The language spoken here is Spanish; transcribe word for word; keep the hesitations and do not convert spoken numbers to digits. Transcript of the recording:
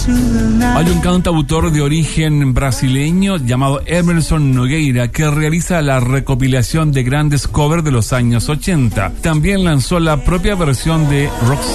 Hay un cantautor de origen brasileño llamado Emerson Nogueira que realiza la recopilación de grandes covers de los años ochenta. También lanzó la propia versión de Rock